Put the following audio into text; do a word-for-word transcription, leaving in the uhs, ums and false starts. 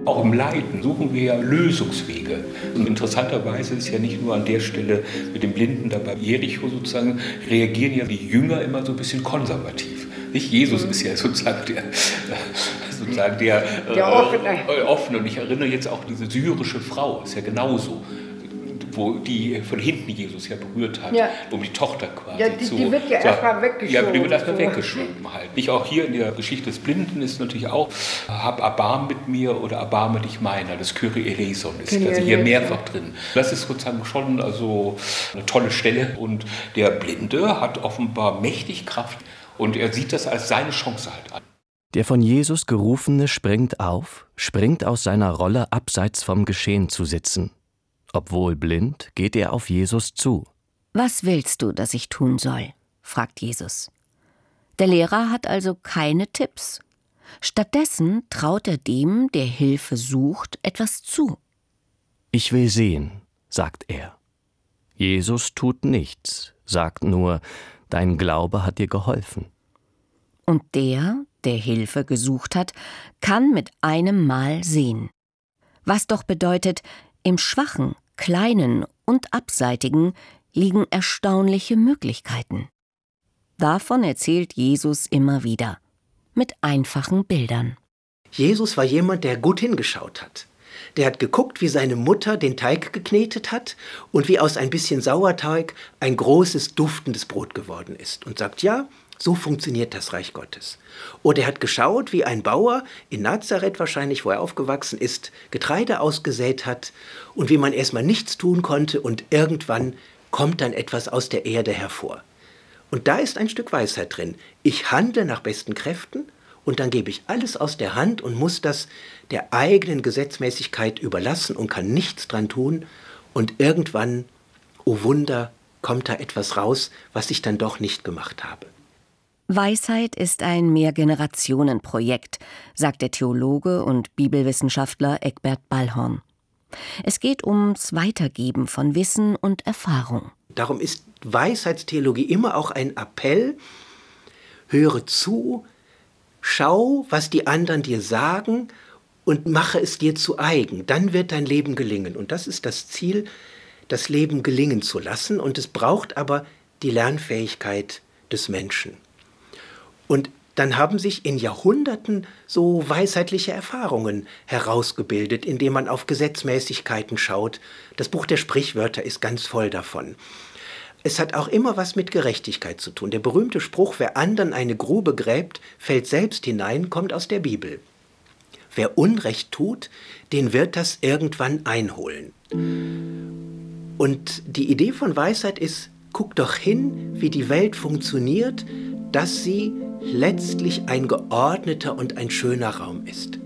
Auch im Leiden suchen wir ja Lösungswege. Und interessanterweise ist ja nicht nur an der Stelle mit dem Blinden da bei Jericho sozusagen, reagieren ja die Jünger immer so ein bisschen konservativ. Nicht? Jesus ist ja sozusagen der, sozusagen der, der äh, offene. Äh, offene. Und ich erinnere jetzt auch diese syrische Frau, ist ja genauso, wo die von hinten Jesus ja berührt hat, ja. um die Tochter quasi ja, die, zu... die wird ja so, erstmal weggeschoben. Ja, die wird erstmal so. weggeschoben halt. Nicht auch hier in der Geschichte des Blinden ist natürlich auch, hab Erbarm mit mir oder erbarme dich meiner, das Kyrie eleison ist Kyrie also hier eleison. mehrfach drin. Das ist sozusagen schon also eine tolle Stelle und der Blinde hat offenbar mächtig Kraft und er sieht das als seine Chance halt an. Der von Jesus Gerufene springt auf, springt aus seiner Rolle abseits vom Geschehen zu sitzen. Obwohl blind, geht er auf Jesus zu. »Was willst du, dass ich tun soll?« fragt Jesus. Der Lehrer hat also keine Tipps. Stattdessen traut er dem, der Hilfe sucht, etwas zu. »Ich will sehen«, sagt er. Jesus tut nichts, sagt nur, »Dein Glaube hat dir geholfen.« Und der, der Hilfe gesucht hat, kann mit einem Mal sehen. Was doch bedeutet, im Schwachen, Kleinen und Abseitigen liegen erstaunliche Möglichkeiten. Davon erzählt Jesus immer wieder, mit einfachen Bildern. Jesus war jemand, der gut hingeschaut hat. Der hat geguckt, wie seine Mutter den Teig geknetet hat und wie aus ein bisschen Sauerteig ein großes, duftendes Brot geworden ist. Und sagt, ja, so funktioniert das Reich Gottes. Oder er hat geschaut, wie ein Bauer in Nazareth wahrscheinlich, wo er aufgewachsen ist, Getreide ausgesät hat und wie man erstmal nichts tun konnte und irgendwann kommt dann etwas aus der Erde hervor. Und da ist ein Stück Weisheit drin. Ich handle nach besten Kräften und dann gebe ich alles aus der Hand und muss das der eigenen Gesetzmäßigkeit überlassen und kann nichts dran tun. Und irgendwann, oh Wunder, kommt da etwas raus, was ich dann doch nicht gemacht habe. Weisheit ist ein Mehrgenerationenprojekt, sagt der Theologe und Bibelwissenschaftler Egbert Ballhorn. Es geht ums Weitergeben von Wissen und Erfahrung. Darum ist Weisheitstheologie immer auch ein Appell, höre zu, schau, was die anderen dir sagen und mache es dir zu eigen. Dann wird dein Leben gelingen. Und das ist das Ziel, das Leben gelingen zu lassen. Und es braucht aber die Lernfähigkeit des Menschen. Und dann haben sich in Jahrhunderten so weisheitliche Erfahrungen herausgebildet, indem man auf Gesetzmäßigkeiten schaut. Das Buch der Sprichwörter ist ganz voll davon. Es hat auch immer was mit Gerechtigkeit zu tun. Der berühmte Spruch, wer anderen eine Grube gräbt, fällt selbst hinein, kommt aus der Bibel. Wer Unrecht tut, den wird das irgendwann einholen. Und die Idee von Weisheit ist, guck doch hin, wie die Welt funktioniert, dass sie letztlich ein geordneter und ein schöner Raum ist.